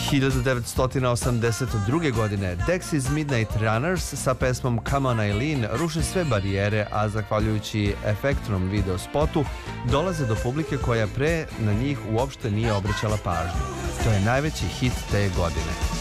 1982. godine Dexys Midnight Runners sa pesmom Come on Eileen ruše sve barijere, a zahvaljujući efektnom video spotu dolaze do publike koja pre na njih uopšte nije obraćala pažnju. To je najveći hit te godine.